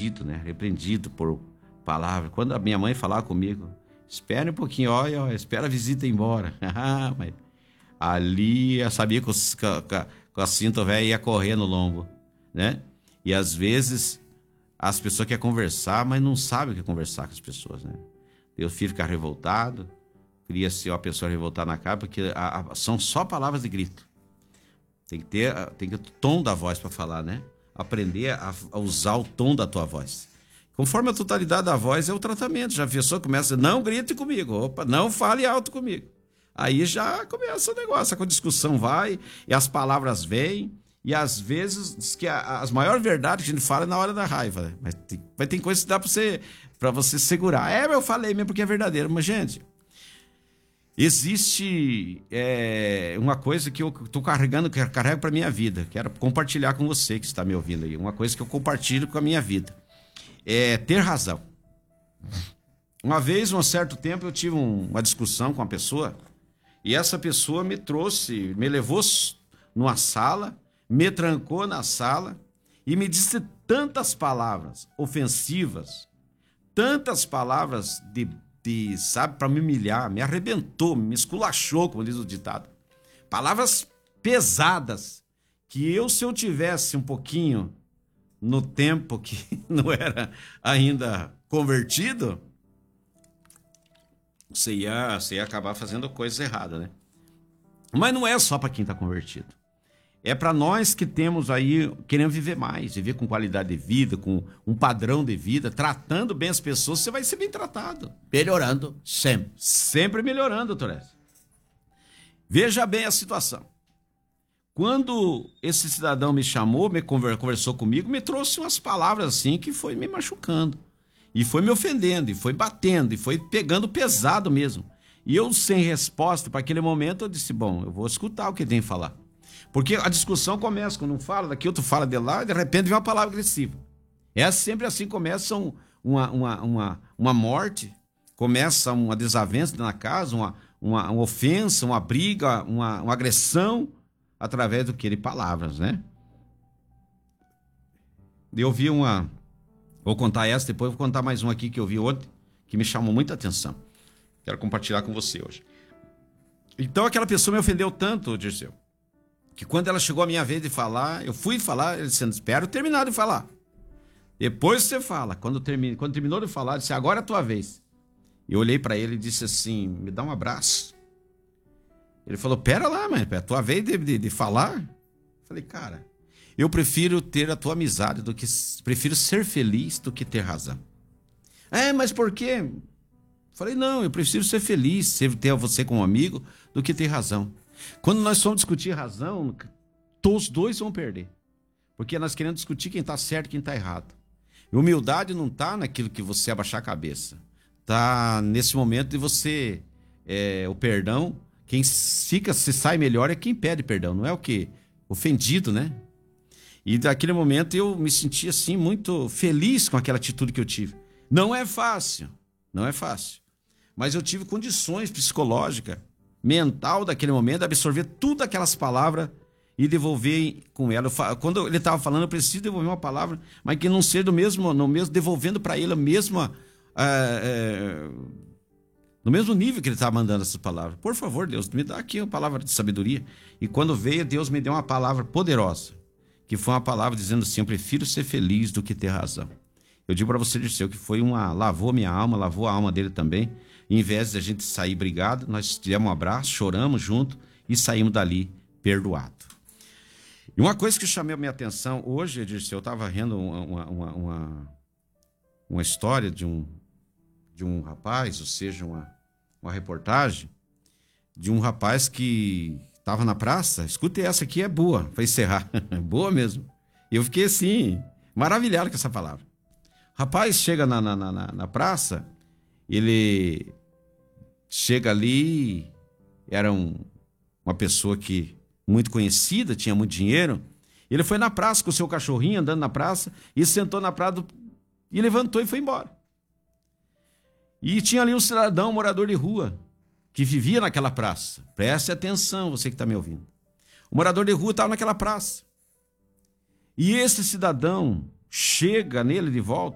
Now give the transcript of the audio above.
repreendido por palavra. Quando a minha mãe falava comigo, espere um pouquinho, olha, espera a visita ir embora. Mas ali eu sabia que a cinta velha ia correr no lombo, né? E às vezes as pessoas querem conversar, mas não sabem o que é conversar com as pessoas, né? Meu filho fica revoltado, cria ser uma pessoa revoltada na cara, porque são só palavras de grito. Tem que ter o tom da voz para falar, né? Aprender a usar o tom da tua voz. Conforme a totalidade da voz é o tratamento. Já a pessoa começa, não grite comigo, opa, não fale alto comigo. Aí já começa o negócio, a discussão vai, e as palavras vêm, e às vezes diz que as maiores verdades que a gente fala é na hora da raiva. Mas tem coisa que dá para você segurar. Eu falei mesmo porque é verdadeiro. Mas, gente, existe uma coisa que eu estou carregando, que eu carrego para a minha vida. Quero compartilhar com você que está me ouvindo aí. Uma coisa que eu compartilho com a minha vida. É ter razão. Uma vez, um certo tempo, eu tive uma discussão com uma pessoa, e essa pessoa me levou numa sala, me trancou na sala e me disse tantas palavras ofensivas, tantas palavras sabe, para me humilhar, me arrebentou, me esculachou, como diz o ditado. Palavras pesadas, que se eu tivesse um pouquinho no tempo que não era ainda convertido, você ia acabar fazendo coisa errada, né? Mas não é só para quem está convertido. É para nós que temos aí, querendo viver mais, viver com qualidade de vida, com um padrão de vida, tratando bem as pessoas, você vai ser bem tratado. Melhorando sempre. Sempre melhorando, doutor. Veja bem a situação. Quando esse cidadão me chamou, conversou comigo, me trouxe umas palavras assim que foi me machucando. E foi me ofendendo, e foi batendo, e foi pegando pesado mesmo. E eu, sem resposta, para aquele momento, eu disse, bom, eu vou escutar o que ele tem que falar. Porque a discussão começa, quando um fala daqui, outro fala de lá, e de repente vem uma palavra agressiva. É sempre assim que começa uma morte, começa uma desavença na casa, uma ofensa, uma briga, uma agressão, através do que ele palavras, né? Eu vi vou contar essa, depois vou contar mais uma aqui que eu vi ontem, que me chamou muita atenção. Quero compartilhar com você hoje. Então aquela pessoa me ofendeu tanto, Dirceu, que quando ela chegou a minha vez de falar, eu fui falar, ele disse, espera eu terminar de falar. Depois você fala. Quando terminou de falar, disse, agora é a tua vez. Eu olhei para ele e disse assim, me dá um abraço. Ele falou, pera lá, mas é a tua vez de falar? Eu falei, cara, eu prefiro ter a tua amizade prefiro ser feliz do que ter razão. Mas por quê? Eu falei, não, eu prefiro ser feliz, ter você como amigo, do que ter razão. Quando nós formos discutir razão, os dois vão perder. Porque nós queremos discutir quem está certo e quem está errado. E humildade não está naquilo que você abaixar a cabeça. Está nesse momento de você, o perdão, quem se sai melhor é quem pede perdão, não é o que? Ofendido, né? E naquele momento eu me senti assim muito feliz com aquela atitude que eu tive. Não é fácil. Mas eu tive condições psicológicas, mental daquele momento, de absorver tudo aquelas palavras e devolver com ela. Quando ele estava falando, eu preciso devolver uma palavra, mas que não seja no mesmo devolvendo para ele a mesma... no mesmo nível que ele estava mandando essas palavras. Por favor, Deus, me dá aqui uma palavra de sabedoria. E quando veio, Deus me deu uma palavra poderosa, que foi uma palavra dizendo assim, eu prefiro ser feliz do que ter razão. Eu digo para você, Dirceu, que lavou minha alma, lavou a alma dele também. Em vez de a gente sair brigado, nós tivemos um abraço, choramos junto e saímos dali perdoado. E uma coisa que chamou a minha atenção hoje, Dirceu, eu estava vendo uma história de um rapaz, ou seja, uma reportagem de um rapaz que estava na praça. Escute, essa aqui é boa, para encerrar. Boa mesmo. E eu fiquei assim, maravilhado com essa palavra. O rapaz chega na praça, ele chega ali, era uma pessoa muito conhecida, tinha muito dinheiro. Ele foi na praça com o seu cachorrinho, andando na praça, e sentou na praça e levantou e foi embora. E tinha ali um cidadão, morador de rua, que vivia naquela praça. Preste atenção, você que está me ouvindo. O morador de rua estava naquela praça. E esse cidadão chega nele de volta